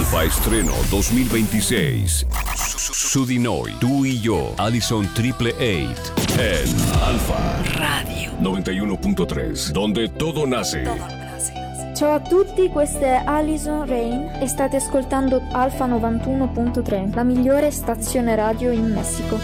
Alfa Estreno 2026. Su di noi, tu y yo, Allison Triple 8. En Alfa Radio 91.3, donde todo nace. Ciao a tutti, questa è Alison Rain e state ascoltando Alfa 91.3, la migliore stazione radio in Messico.